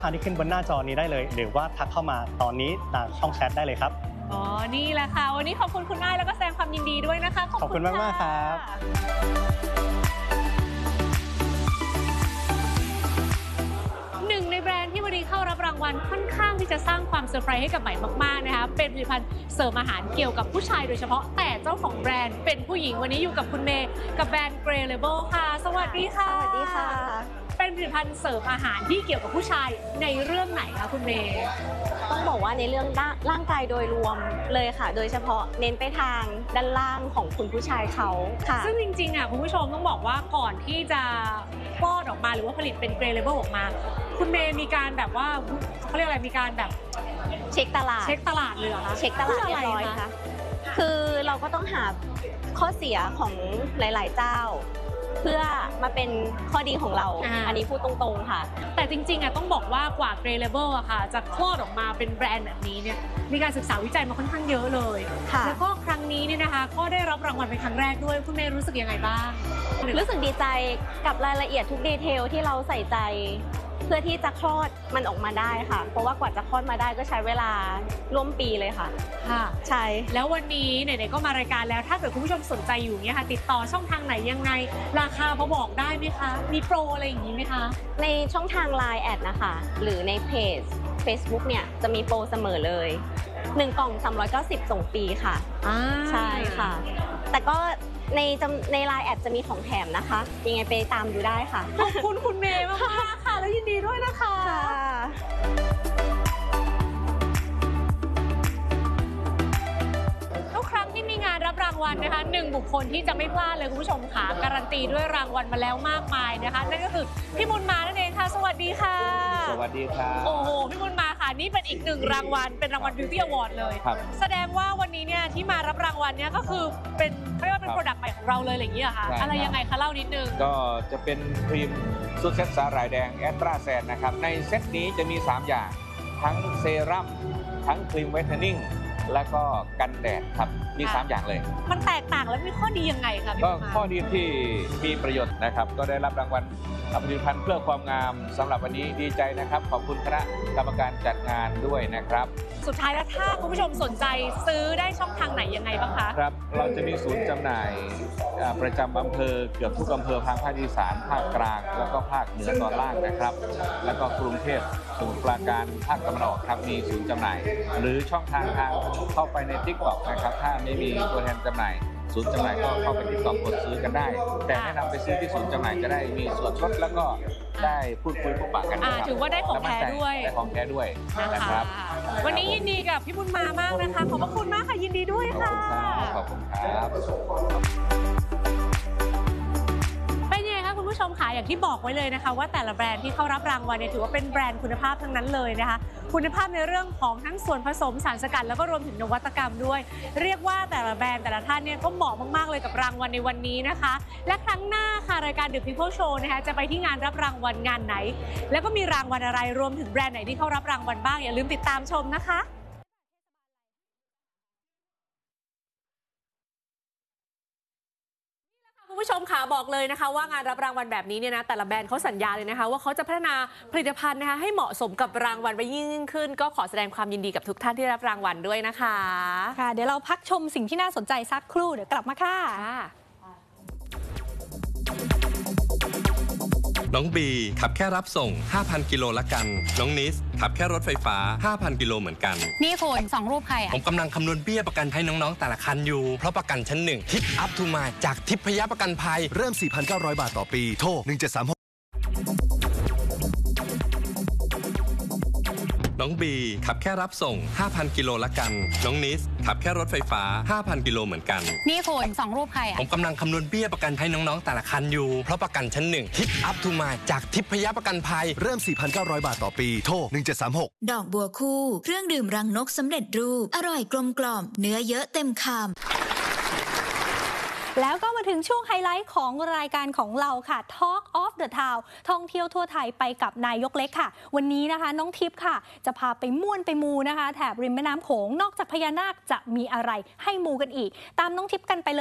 ทางที่ขึ้นบนหน้าจอนี้ได้เลยหรือว่าทักเข้ามาตอนนี้ทางช่องแชทได้เลยครับอ๋อนี่แหละค่ะวันนี้ขอบคุณคุณอ้ายแล้วก็แสดงความยินดีด้วยนะคะขอบคุณมากๆครับหนึ่งในแบรนด์ที่วันนี้เข้ารับรางวัลค่อนข้างที่จะสร้างความเซอร์ไพรส์ให้กับใหม่มากๆนะคะเป็นผลิตภัณฑ์เสริมอาหารเกี่ยวกับผู้ชายโดยเฉพาะแต่เจ้าของแบรนด์เป็นผู้หญิงวันนี้อยู่กับคุณเมย์กับแบรนด์ Grey Label ค่ะสวัสดีค่ะสวัสดีค่ะเป็นผลิตภัณฑ์เสริมอาหารที่เกี่ยวกับผู้ชายในเรื่องไหนคะคุณเมย์ต้องบอกว่าในเรื่องร่างกายโดยรวมเลยค่ะโดยเฉพาะเน้นไปทางด้านล่างของคุณผู้ชายเขาค่ะซึ่งจริงๆคุณผู้ชมต้องบอกว่าก่อนที่จะคลอดออกมาหรือว่าผลิตเป็น Grey Label ออกมาคุณเมย์มีการแบบว่าเขาเรียกอะไรมีการแบบเช็คตลาดเลยเหรอคะเช็คตลาดเรียบร้อยค่ะคือเราก็ต้องหาข้อเสียของหลายๆเจ้าเพื่อมาเป็นข้อดีของเราอันนี้พูดตรงๆค่ะแต่จริงๆต้องบอกว่ากว่า Grey Label ค่ะจะคลอดออกมาเป็นแบรนด์แบบนี้เนี่ยมีการศึกษาวิจัยมาค่อนข้างเยอะเลยแล้วก็ครั้งนี้เนี่ยนะคะก็ได้รับรางวัลเป็นครั้งแรกด้วยคุณเมย์รู้สึกยังไงบ้างรู้สึกดีใจกับรายละเอียดทุกดีเทลที่เราใส่ใจเพื่อที่จะคลอดมันออกมาได้ค่ะเพราะว่ากว่าจะคลอดมาได้ก็ใช้เวลาร่วมปีเลยค่ะใช่แล้ววันนี้ไหนๆก็มารายการแล้วถ้าเกิดคุณผู้ชมสนใจอยู่เนี่ยค่ะติดต่อช่องทางไหนยังไงราคาพอบอกได้ไหมคะมีโปรอะไรอย่างนี้ไหมคะในช่องทาง LINE แอดนะคะหรือในเพจ Facebook เนี่ยจะมีโปรเสมอเลย1กล่อง390ส่งฟรีค่ะใช่ค่ะแต่ก็ใน LINE แอดจะมีของแถมนะคะยังไงไปตามดูได้ค่ะขอบคุณคุณเมย์มากค่ะแล้วยินดีด้วยนะคะทุกครั้งที่มีงานรับรางวัลนะคะ1บุคคลที่จะไม่พลาดเลยคุณผู้ชมค่ะการันตีด้วยรางวัลมาแล้วมากมายนะคะนั่นก็คือพี่บุญมานั่นเองค่ะสวัสดีค่ะสวัสดีครับโอ้โหพี่บุญมาค่ะนี่เป็นอีก1รางวัลเป็นรางวัล Beauty Award เลยแสดงว่าวันนี้เนี่ยที่มารับรางวัลเนี่ยก็คือเป็นเรียกว่าเป็นโปรดักต์ใหม่ของเราเลยอะไรอย่างนี้เหรอคะอะไรยังไงคะเล่านิดนึงก็จะเป็นครีมซูเซตสาหร่ายแดงแอสตราแซนนะครับในเซตนี้จะมี3อย่างทั้งเซรั่มทั้งครีมไวท์เทนนิ่งแล้วก็กันแดดครับมี3อย่างเลยมันแตกต่างแล้วมีข้อดียังไงคะก็ข้อดีที่มีประโยชน์นะครับก็ได้รับรางวัลผลิตภัณฑ์เพื่อความงามสำหรับวันนี้ดีใจนะครับขอบคุณคณะกรรมการจัดงานด้วยนะครับสุดท้ายแล้วถ้าคุณผู้ชมสนใจซื้อได้ช่องทางไหนยังไงบ้างคะครับเราจะมีศูนย์จำหน่ายประจำอำเภอเกือบทุกอำเภอทางภาคอีสานภาคกลางแล้วก็ภาคเหนือตอนล่างนะครับแล้วก็กรุงเทพสมุทรปราการภาคตะวันออกครับมีศูนย์จำหน่ายหรือช่องทางเข้าไปใน TikTok นะครับถ้าไม่มีตัวแทนจำหน่ายศูนย์จำหน่ายก็เข้าไป TikTok กดซื้อกันได้แต่แนะนำไปซื้อที่ศูนย์จำหน่ายจะได้มีส่วนลดแล้วก็ได้พูดคุยพบปะกันนะครับถือว่าได้ของแท้ด้วยได้ของแท้ด้วยนะครับวันนี้ยินดีกับพี่บุญมามากนะคะขอบพระคุณมากค่ะยินดีด้วยค่ะขอบคุณครับผู้ชมค่ะอย่างที่บอกไว้เลยนะคะว่าแต่ละแบรนด์ที่เข้ารับรางวัลเนี่ยถือว่าเป็นแบรนด์คุณภาพทั้งนั้นเลยนะคะคุณภาพในเรื่องของทั้งส่วนผสมสารสกัดแล้วก็รวมถึงนวัตกรรมด้วยเรียกว่าแต่ละแบรนด์แต่ละท่านเนี่ยก็เหมาะมากๆเลยกับรางวัลในวันนี้นะคะและครั้งหน้าค่ะรายการ The People Show นะคะจะไปที่งานรับรางวัลงานไหนแล้วก็มีรางวัลอะไรรวมถึงแบรนด์ไหนที่เข้ารับรางวัลบ้างอย่าลืมติดตามชมนะคะคุณผู้ชมค่ะบอกเลยนะคะว่างานรับรางวัลแบบนี้เนี่ยนะแต่ละแบรนด์เขาสัญญาเลยนะคะว่าเขาจะพัฒนาผลิตภัณฑ์นะคะให้เหมาะสมกับรางวัลไปยิ่งขึ้นก็ขอแสดงความยินดีกับทุกท่านที่รับรางวัลด้วยนะคะค่ะเดี๋ยวเราพักชมสิ่งที่น่าสนใจสักครู่เดี๋ยวกลับมาค่ะน้องบีขับแค่รับส่ง 5,000 กิโลละกันน้องนิสขับแค่รถไฟฟ้า 5,000 กิโลเหมือนกันนี่คุณ2รูปใครอ่ะผมกำลังคำนวณเบี้ยประกันให้น้องๆแต่ละคันอยู่เพราะประกันชั้น1ทิปอัพทูมาจากทิพยประกันภัยเริ่ม 4,900 บาทต่อปีโทร1736 น้องบีขับแค่รับส่ง 5,000 กิโลละกันน้องนิสขับแค่รถไฟฟ้า 5,000 กิโลเหมือนกันนี่คุณ2รูปใครอ่ะผมกำลังคำนวณเบี้ยประกันให้น้องๆแต่ละคันอยู่เพราะประกันชั้น1ทิปอัพทูมาจากทิพยประกันภัยเริ่ม 4,900 บาทต่อปีโทร1736 ดอกบัวคู่เครื่องดื่มรังนกสำเร็จรูปอร่อยกลมกล่อมเนื้อเยอะเต็มคำแล้วก็มาถึงช่วงไฮไลท์ของรายการของเราค่ะ Talk of the Town ท่องเที่ยวทั่วไทยไปกับนายกเล็กค่ะวันนี้นะคะน้องทิพย์ค่ะจะพาไปม่วนไปมูนะคะแถบริมแม่น้ำโขงนอกจากพญานาคจะมีอะไรให้มูกันอีกตามน้องทิพย์กันไปเลย